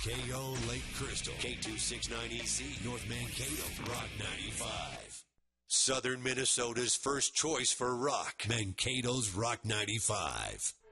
KO Lake Crystal, K269EC, North Mankato, Rock 95. Southern Minnesota's first choice for rock, Mankato's Rock 95.